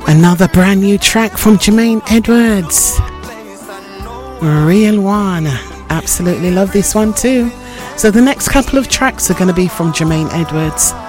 Another brand new track from Jermaine Edwards. Real One. Absolutely love this one too. So the next couple of tracks are going to be from Jermaine Edwards.